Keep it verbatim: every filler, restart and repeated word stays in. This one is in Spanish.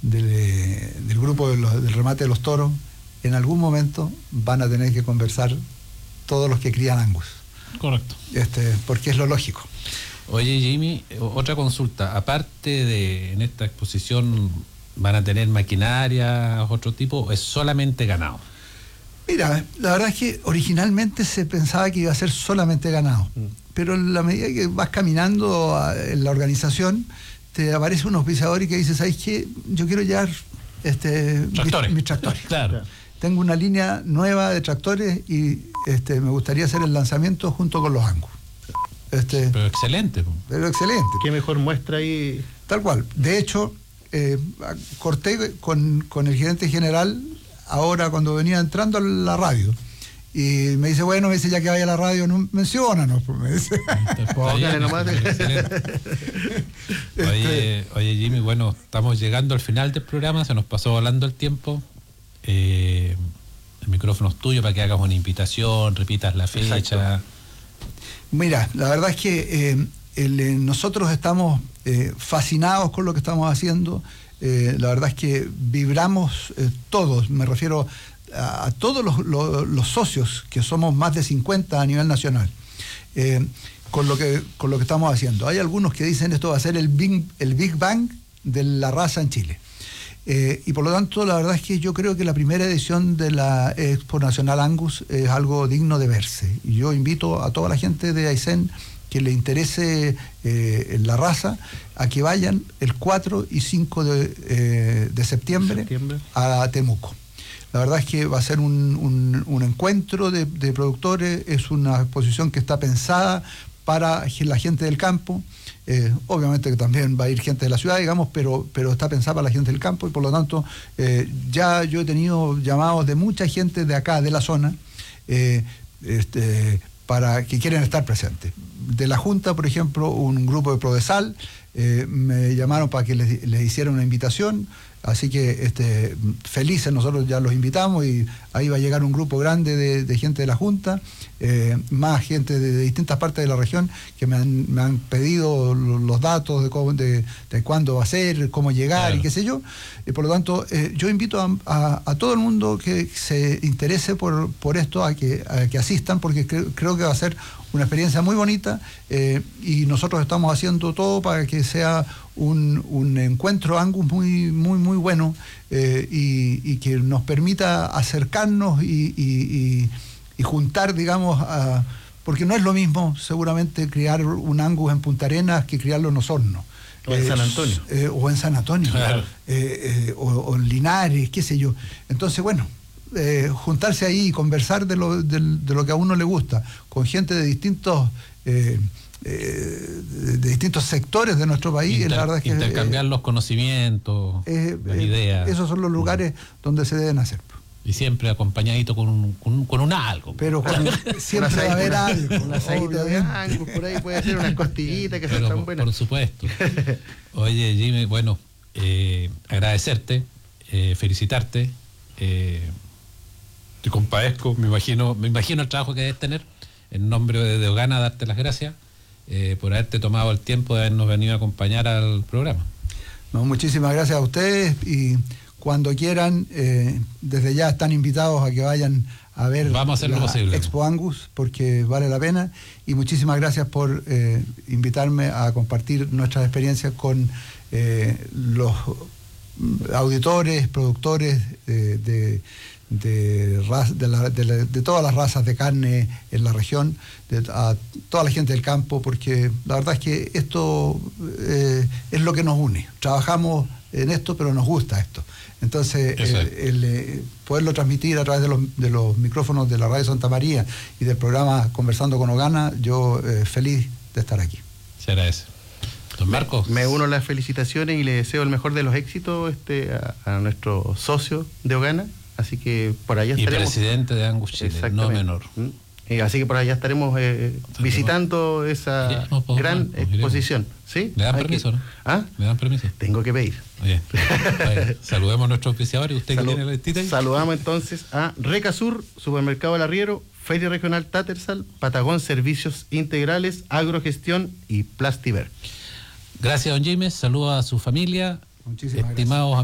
de, del grupo de los, del remate de los toros, en algún momento van a tener que conversar todos los que crían Angus. Correcto. Este, porque es lo lógico. Oye, Jimmy, otra consulta. Aparte de, en esta exposición, ¿van a tener maquinaria, otro tipo, o es solamente ganado? Mira, la verdad es que originalmente se pensaba que iba a ser solamente ganado, mm. pero en la medida que vas caminando a, en la organización, te aparece un auspiciador y que dice, ¿sabes qué? Yo quiero llevar este, tractores. mis, mis tractores. Claro. Tengo una línea nueva de tractores y este, me gustaría hacer el lanzamiento junto con los Angus. Este, pero excelente. Pero excelente. Qué mejor muestra ahí. Tal cual. De hecho, eh, corté con, con el gerente general ahora cuando venía entrando a la radio. Y me dice, bueno, me dice, ya que vaya a la radio, no, menciónanos. Pues, me dice. Oye, nomás. oye, oye, Jimmy, bueno, estamos llegando al final del programa, se nos pasó volando el tiempo. Eh, el micrófono es tuyo para que hagas una invitación, repitas la fecha. Exacto. Mira, la verdad es que eh, el, eh, nosotros estamos eh, fascinados con lo que estamos haciendo. Eh, la verdad es que vibramos eh, todos, me refiero a, a todos los, los, los socios, que somos más de cincuenta a nivel nacional, eh, con, lo que, con lo que estamos haciendo. Hay algunos que dicen esto va a ser el Big, el Big Bang de la raza en Chile. Eh, y por lo tanto, la verdad es que yo creo que la primera edición de la Expo Nacional Angus es algo digno de verse. Y yo invito a toda la gente de Aysén que le interese eh, la raza a que vayan el cuatro y cinco de, eh, de septiembre, septiembre a Temuco. La verdad es que va a ser un, un, un encuentro de, de productores, es una exposición que está pensada para la gente del campo. Eh, obviamente que también va a ir gente de la ciudad, digamos, pero, pero está pensada para la gente del campo y por lo tanto eh, ya yo he tenido llamados de mucha gente de acá, de la zona, eh, este, para que quieren estar presentes. De la Junta, por ejemplo, un grupo de Prodesal eh, me llamaron para que les, les hiciera una invitación, así que este, felices, nosotros ya los invitamos y ahí va a llegar un grupo grande de, de gente de la Junta, eh, más gente de, de distintas partes de la región que me han, me han pedido los datos de, cómo, de, de cuándo va a ser, cómo llegar, claro, y qué sé yo. Y por lo tanto, eh, yo invito a, a, a todo el mundo que se interese por, por esto a que, a que asistan, porque creo, creo que va a ser una experiencia muy bonita eh, y nosotros estamos haciendo todo para que sea un, un encuentro Angus muy, muy, muy bueno eh, y, y que nos permita acercarnos y, y, y, y juntar, digamos, a, porque no es lo mismo seguramente criar un Angus en Punta Arenas que criarlo en Osorno. O en eh, San Antonio. Eh, o en San Antonio. Claro. Eh, eh, o, o en Linares, qué sé yo. Entonces, bueno, Eh, juntarse ahí y conversar de lo, de, de lo que a uno le gusta, con gente de distintos eh, eh, de, de distintos sectores de nuestro país. Inter, la verdad es que, intercambiar eh, los conocimientos, eh, las ideas. Esos son los lugares mm. donde se deben hacer. Y siempre acompañadito con un, con un, con un algo. Pero con, siempre va a haber algo. Un aceite de Angus, por ahí puede ser unas costillitas que son tan buenas. Por supuesto. Oye, Jimmy, bueno, eh, agradecerte, eh, felicitarte. Eh, Te compadezco, me imagino, me imagino el trabajo que debes tener. En nombre de, de Ogana, darte las gracias eh, por haberte tomado el tiempo de habernos venido a acompañar al programa. No, muchísimas gracias a ustedes y cuando quieran, eh, desde ya están invitados a que vayan a ver Vamos a hacer lo posible. Expo Angus, porque vale la pena, y muchísimas gracias por eh, invitarme a compartir nuestras experiencias con eh, los auditores, productores eh, de De, de, la, de, la, de todas las razas de carne en la región, de, a toda la gente del campo, porque la verdad es que esto eh, es lo que nos une. Trabajamos en esto, pero nos gusta esto. Entonces, el, el, el poderlo transmitir a través de los, de los micrófonos de la Radio Santa María y del programa Conversando con Ogana, yo eh, feliz de estar aquí. Se agradece. Don Marcos. Me uno a las felicitaciones y le deseo el mejor de los éxitos este, a, a nuestro socio de Ogana. Así que por allá estaremos. Y presidente de Angus Chile, no menor. ¿Mm? Y así que por allá estaremos eh, visitando esa iremos, pues, gran pues, exposición. ¿Sí? ¿Le dan Hay permiso, que... no? ¿Ah? ¿Le dan permiso? Tengo que pedir. Oye, oye, saludemos a nuestros auspiciadores. ¿Usted Salud. que tiene la listita ahí? Saludamos entonces a Recasur, Supermercado El Arriero, Feria Regional Tattersall, Patagón Servicios Integrales, Agrogestión y Plastiver. Gracias, don James. Saludos a su familia. Muchísimas estimados gracias.